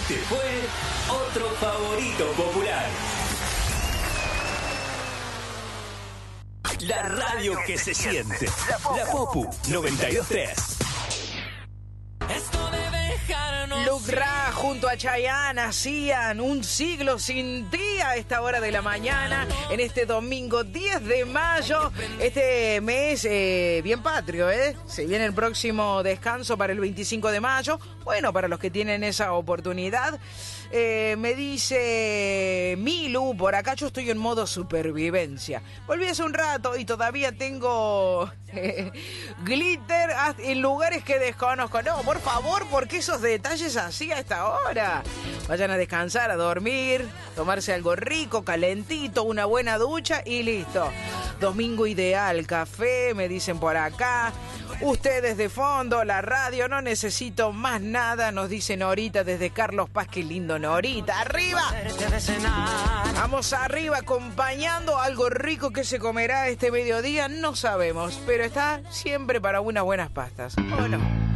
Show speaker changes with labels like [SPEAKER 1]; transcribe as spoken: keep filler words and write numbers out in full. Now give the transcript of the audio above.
[SPEAKER 1] Este fue otro favorito popular. La radio que se siente. La Popu noventa y dos punto tres.
[SPEAKER 2] Luke Ra junto a Chayanne hacían Un siglo sin ti a esta hora de la mañana, en este domingo diez de mayo. Este mes eh, bien patrio, ¿eh? Se viene el próximo descanso para el veinticinco de mayo. Bueno, para los que tienen esa oportunidad. Eh, me dice Milu, por acá yo estoy en modo supervivencia. Volví hace un rato y todavía tengo eh, glitter en lugares que desconozco. No, por favor, ¿por qué esos detalles así a esta hora? Vayan a descansar, a dormir, tomarse algo rico, calentito, una buena ducha y listo. Domingo ideal, café, me dicen por acá. Ustedes de fondo, la radio, no necesito más nada, nos dice Norita desde Carlos Paz. Qué lindo, Norita. ¡Arriba! Vamos arriba, acompañando algo rico que se comerá este mediodía, no sabemos, pero está siempre para unas buenas pastas, ¿o no?